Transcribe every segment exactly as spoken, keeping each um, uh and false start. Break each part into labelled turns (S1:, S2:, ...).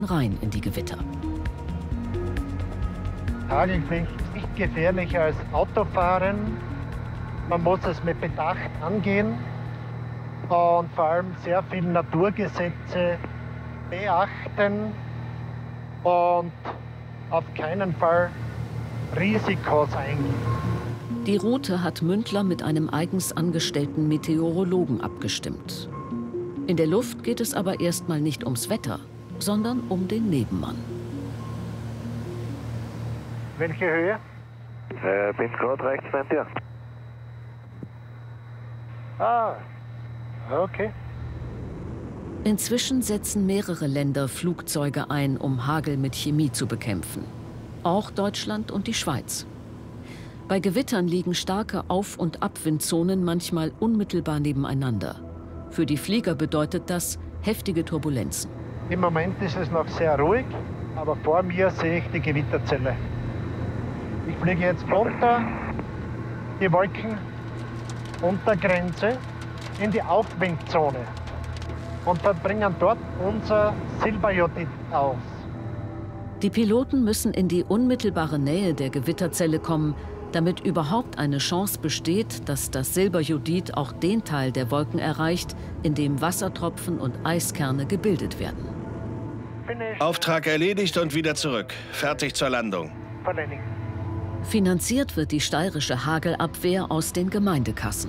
S1: rein in die Gewitter.
S2: Hagelflicht ist nicht gefährlicher als Autofahren. Man muss es mit Bedacht angehen und vor allem sehr viele Naturgesetze beachten und auf keinen Fall Risikos eingehen.
S1: Die Route hat Mündler mit einem eigens angestellten Meteorologen abgestimmt. In der Luft geht es aber erstmal nicht ums Wetter, sondern um den Nebenmann.
S2: Welche Höhe?
S3: Äh, bin gerade rechts bei dir.
S2: Ah, okay.
S1: Inzwischen setzen mehrere Länder Flugzeuge ein, um Hagel mit Chemie zu bekämpfen. Auch Deutschland und die Schweiz. Bei Gewittern liegen starke Auf- und Abwindzonen manchmal unmittelbar nebeneinander. Für die Flieger bedeutet das heftige Turbulenzen.
S2: Im Moment ist es noch sehr ruhig, aber vor mir sehe ich die Gewitterzelle. Ich fliege jetzt runter die Wolkenuntergrenze in die Aufwindzone und verbringen dort unser Silberjodid aus.
S1: Die Piloten müssen in die unmittelbare Nähe der Gewitterzelle kommen, damit überhaupt eine Chance besteht, dass das Silberjodid auch den Teil der Wolken erreicht, in dem Wassertropfen und Eiskerne gebildet werden.
S4: Auftrag erledigt und wieder zurück. Fertig zur Landung.
S1: Finanziert wird die steirische Hagelabwehr aus den Gemeindekassen.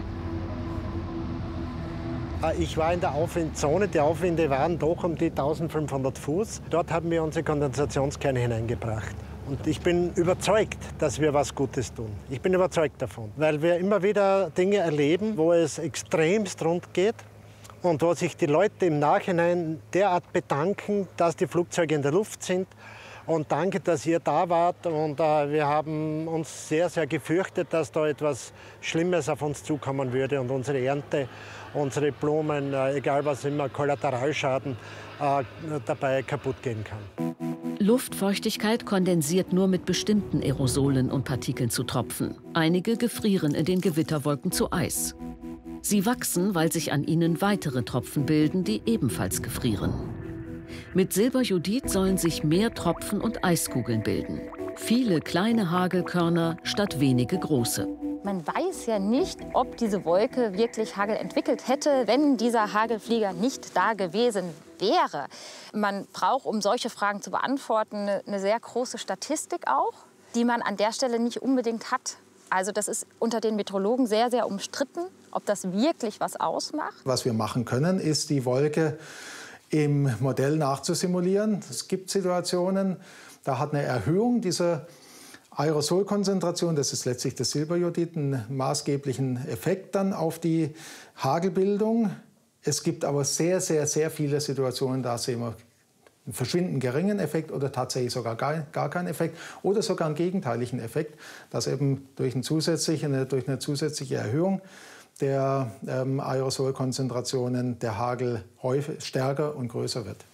S2: Ich war in der Aufwindzone. Die Aufwinde waren doch um die eintausendfünfhundert Fuß. Dort haben wir unsere Kondensationskerne hineingebracht. Und ich bin überzeugt, dass wir was Gutes tun. Ich bin überzeugt davon, weil wir immer wieder Dinge erleben, wo es extremst rund geht und wo sich die Leute im Nachhinein derart bedanken, dass die Flugzeuge in der Luft sind. Und danke, dass ihr da wart. Und äh, wir haben uns sehr, sehr gefürchtet, dass da etwas Schlimmes auf uns zukommen würde und unsere Ernte, unsere Blumen, äh, egal was immer, Kollateralschaden äh, dabei kaputt gehen kann.
S1: Luftfeuchtigkeit kondensiert nur mit bestimmten Aerosolen und Partikeln zu Tropfen. Einige gefrieren in den Gewitterwolken zu Eis. Sie wachsen, weil sich an ihnen weitere Tropfen bilden, die ebenfalls gefrieren. Mit Silberjodid sollen sich mehr Tropfen und Eiskugeln bilden. Viele kleine Hagelkörner statt wenige große.
S5: Man weiß ja nicht, ob diese Wolke wirklich Hagel entwickelt hätte, wenn dieser Hagelflieger nicht da gewesen wäre. Man braucht, um solche Fragen zu beantworten, eine sehr große Statistik auch, die man an der Stelle nicht unbedingt hat. Also das ist unter den Meteorologen sehr, sehr umstritten, ob das wirklich was ausmacht.
S6: Was wir machen können, ist die Wolke im Modell nachzusimulieren. Es gibt Situationen, da hat eine Erhöhung dieser Aerosolkonzentration, das ist letztlich das Silberjodid, einen maßgeblichen Effekt dann auf die Hagelbildung. Es gibt aber sehr, sehr, sehr viele Situationen, da sehen wir einen verschwindend geringen Effekt oder tatsächlich sogar gar, gar keinen Effekt oder sogar einen gegenteiligen Effekt, dass eben durch, ein zusätzliche, eine, durch eine zusätzliche Erhöhung der ähm, Aerosolkonzentrationen der Hagel häufig stärker und größer wird.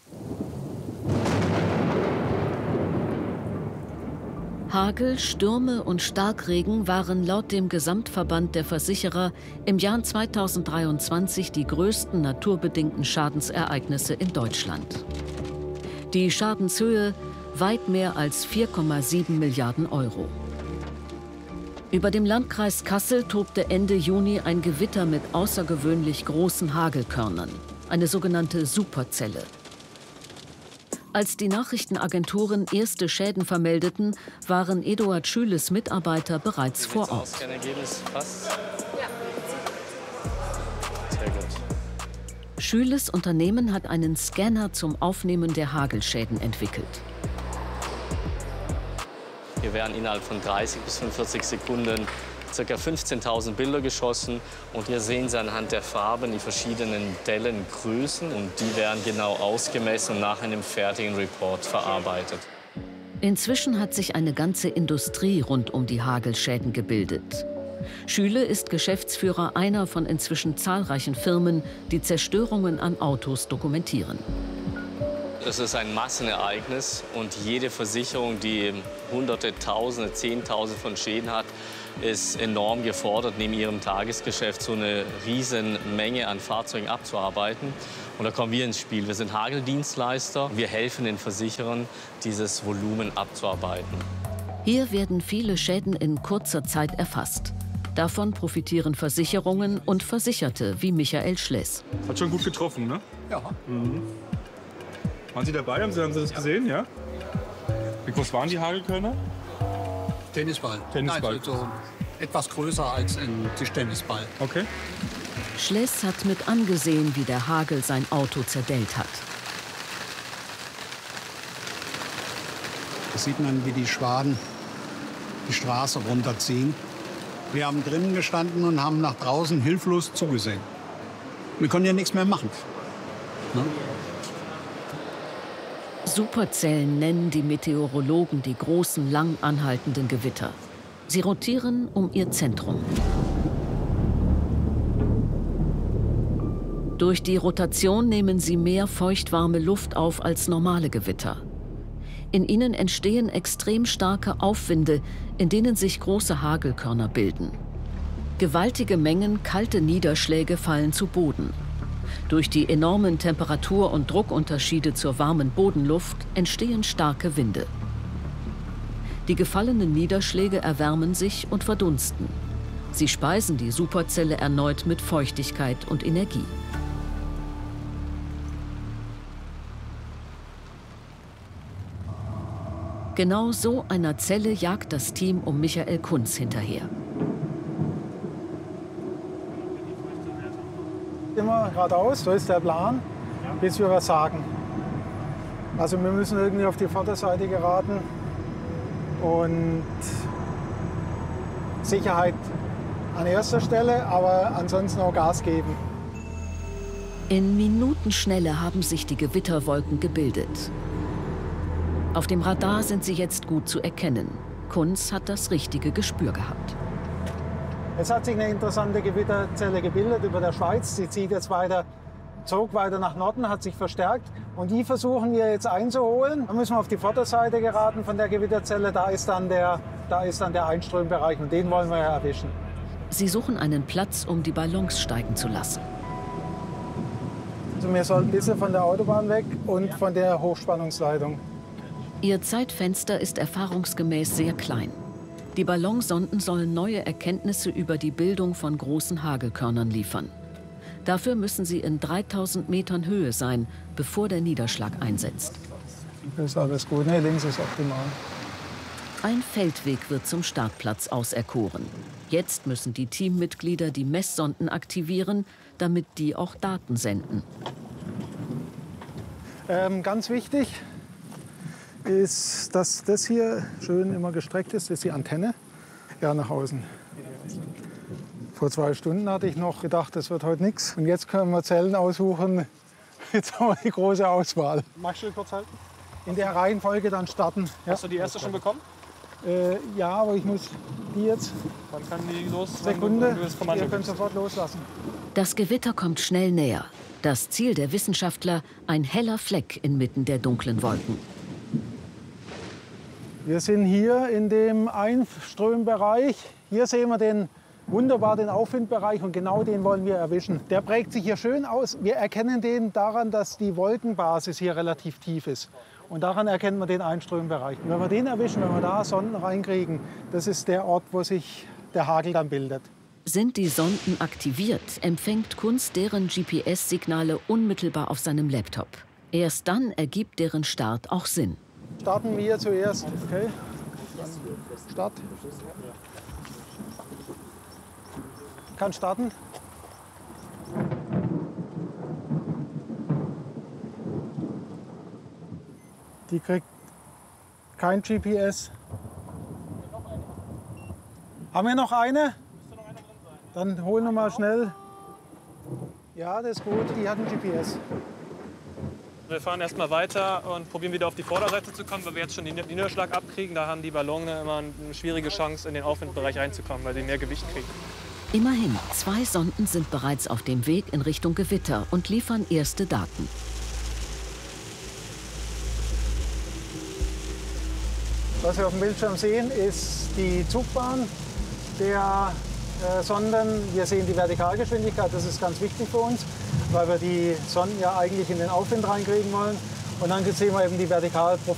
S1: Hagel, Stürme und Starkregen waren laut dem Gesamtverband der Versicherer im Jahr zweitausenddreiundzwanzig die größten naturbedingten Schadensereignisse in Deutschland. Die Schadenshöhe weit mehr als vier Komma sieben Milliarden Euro. Über dem Landkreis Kassel tobte Ende Juni ein Gewitter mit außergewöhnlich großen Hagelkörnern, eine sogenannte Superzelle. Als die Nachrichtenagenturen erste Schäden vermeldeten, waren Eduard Schüles Mitarbeiter bereits vor Ort. Schüles Unternehmen hat einen Scanner zum Aufnehmen der Hagelschäden entwickelt.
S7: Hier werden innerhalb von dreißig bis fünfundvierzig Sekunden ca. fünfzehntausend Bilder geschossen. Und hier sehen Sie anhand der Farben die verschiedenen Dellengrößen. Und die werden genau ausgemessen und nach einem fertigen Report verarbeitet.
S1: Inzwischen hat sich eine ganze Industrie rund um die Hagelschäden gebildet. Schüle ist Geschäftsführer einer von inzwischen zahlreichen Firmen, die Zerstörungen an Autos dokumentieren.
S7: Es ist ein Massenereignis und jede Versicherung, die Hunderte, Tausende, Zehntausende von Schäden hat, ist enorm gefordert, neben ihrem Tagesgeschäft so eine riesen Menge an Fahrzeugen abzuarbeiten. Und da kommen wir ins Spiel. Wir sind Hageldienstleister. Wir helfen den Versicherern, dieses Volumen abzuarbeiten.
S1: Hier werden viele Schäden in kurzer Zeit erfasst. Davon profitieren Versicherungen und Versicherte wie Michael Schless.
S8: Hat schon gut getroffen, ne?
S9: Ja.
S8: Mhm. Waren Sie dabei? Haben Sie, haben Sie das gesehen? Ja. Wie groß waren die Hagelkörner?
S9: Tennisball.
S8: Tennisball.
S9: Also so etwas größer als ein Tischtennisball.
S8: Okay.
S1: Schless hat mit angesehen, wie der Hagel sein Auto zerdellt hat.
S9: Da sieht man, wie die Schwaden die Straße runterziehen. Wir haben drinnen gestanden und haben nach draußen hilflos zugesehen. Wir konnten ja nichts mehr machen. Ne?
S1: Superzellen nennen die Meteorologen die großen, lang anhaltenden Gewitter. Sie rotieren um ihr Zentrum. Durch die Rotation nehmen sie mehr feuchtwarme Luft auf als normale Gewitter. In ihnen entstehen extrem starke Aufwinde, in denen sich große Hagelkörner bilden. Gewaltige Mengen kalte Niederschläge fallen zu Boden. Durch die enormen Temperatur- und Druckunterschiede zur warmen Bodenluft entstehen starke Winde. Die gefallenen Niederschläge erwärmen sich und verdunsten. Sie speisen die Superzelle erneut mit Feuchtigkeit und Energie. Genau so einer Zelle jagt das Team um Michael Kunz hinterher.
S6: Immer geradeaus, so ist der Plan, bis wir was sagen. Also wir müssen irgendwie auf die Vorderseite geraten und Sicherheit an erster Stelle, aber ansonsten auch Gas geben.
S1: In Minutenschnelle haben sich die Gewitterwolken gebildet. Auf dem Radar sind sie jetzt gut zu erkennen. Kunz hat das richtige Gespür gehabt.
S6: Es hat sich eine interessante Gewitterzelle gebildet über der Schweiz. Sie zieht jetzt weiter, zog weiter nach Norden, hat sich verstärkt. Und die versuchen wir jetzt einzuholen. Da müssen wir auf die Vorderseite geraten von der Gewitterzelle. Da ist dann der, da ist dann der Einströmbereich und den wollen wir ja erwischen.
S1: Sie suchen einen Platz, um die Ballons steigen zu lassen.
S6: Also wir sollten ein bisschen von der Autobahn weg und von der Hochspannungsleitung.
S1: Ihr Zeitfenster ist erfahrungsgemäß sehr klein. Die Ballonsonden sollen neue Erkenntnisse über die Bildung von großen Hagelkörnern liefern. Dafür müssen sie in dreitausend Metern Höhe sein, bevor der Niederschlag einsetzt.
S6: Das ist alles gut, ne? Links ist optimal.
S1: Ein Feldweg wird zum Startplatz auserkoren. Jetzt müssen die Teammitglieder die Messsonden aktivieren, damit die auch Daten senden.
S6: Ähm, ganz wichtig ist, dass das hier schön immer gestreckt ist. Das ist die Antenne. Ja, nach außen. Vor zwei Stunden hatte ich noch gedacht, das wird heute nichts. Und jetzt können wir Zellen aussuchen. Jetzt haben wir die große Auswahl.
S8: Magst du kurz halten?
S6: In der Reihenfolge dann starten. Ja.
S8: Hast du die erste schon bekommen?
S6: Äh, ja, aber ich muss die jetzt.
S8: Wann kann die los?
S6: Sekunde.
S8: Du das Kommando
S6: Ihr könnt sofort loslassen.
S1: Das Gewitter kommt schnell näher. Das Ziel der Wissenschaftler, ein heller Fleck inmitten der dunklen Wolken.
S6: Wir sind hier in dem Einströmbereich. Hier sehen wir den, wunderbar den Aufwindbereich und genau den wollen wir erwischen. Der prägt sich hier schön aus. Wir erkennen den daran, dass die Wolkenbasis hier relativ tief ist. Und daran erkennen wir den Einströmbereich. Und wenn wir den erwischen, wenn wir da Sonden reinkriegen, das ist der Ort, wo sich der Hagel dann bildet.
S1: Sind die Sonden aktiviert, empfängt Kunz deren G P S-Signale unmittelbar auf seinem Laptop. Erst dann ergibt deren Start auch Sinn.
S6: Starten wir zuerst. Okay. Start. Kann starten. Die kriegt kein G P S. Haben wir noch eine? Dann holen wir mal schnell. Ja, das ist gut. Die hat ein G P S.
S10: Wir fahren erstmal weiter und probieren wieder auf die Vorderseite zu kommen, weil wir jetzt schon den Niederschlag abkriegen. Da haben die Ballone immer eine schwierige Chance, in den Aufwindbereich reinzukommen, weil sie mehr Gewicht kriegen.
S1: Immerhin, zwei Sonden sind bereits auf dem Weg in Richtung Gewitter und liefern erste Daten.
S6: Was wir auf dem Bildschirm sehen, ist die Zugbahn der äh, Sonden. Wir sehen die Vertikalgeschwindigkeit, das ist ganz wichtig für uns, weil wir die Sonden ja eigentlich in den Aufwind reinkriegen wollen. Und dann sehen wir eben die Vertikalprofile.